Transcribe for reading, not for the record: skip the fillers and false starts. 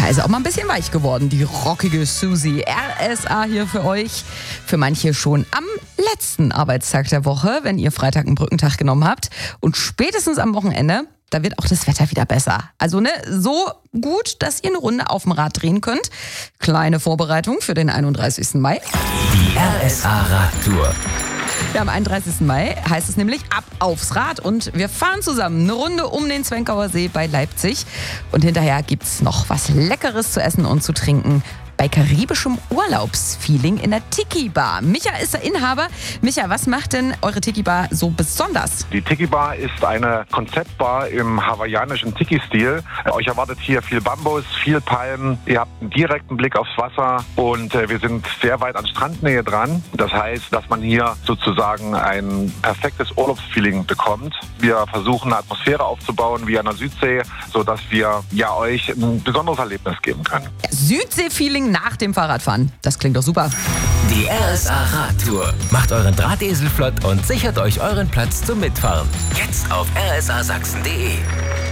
ist auch mal ein bisschen weich geworden, die rockige Susi. RSA hier für euch. Für manche schon am letzten Arbeitstag der Woche, wenn ihr Freitag einen Brückentag genommen habt. Und spätestens am Wochenende, da wird auch das Wetter wieder besser. Also so gut, dass ihr eine Runde auf dem Rad drehen könnt. Kleine Vorbereitung für den 31. Mai. Die RSA-Radtour. Ja, am 31. Mai heißt es nämlich ab aufs Rad und wir fahren zusammen eine Runde um den Zwenkauer See bei Leipzig. Und hinterher gibt's noch was Leckeres zu essen und zu trinken bei karibischem Urlaubsfeeling in der Tiki-Bar. Micha ist der Inhaber. Micha, was macht denn eure Tiki-Bar so besonders? Die Tiki-Bar ist eine Konzeptbar im hawaiianischen Tiki-Stil. Euch erwartet hier viel Bambus, viel Palmen. Ihr habt einen direkten Blick aufs Wasser und wir sind sehr weit an Strandnähe dran. Das heißt, dass man hier sozusagen ein perfektes Urlaubsfeeling bekommt. Wir versuchen eine Atmosphäre aufzubauen wie an der Südsee, sodass wir euch ein besonderes Erlebnis geben können. Ja, Südsee-Feeling nach dem Fahrradfahren. Das klingt doch super. Die RSA-Radtour. Macht euren Drahtesel flott und sichert euch euren Platz zum Mitfahren. Jetzt auf rsasachsen.de.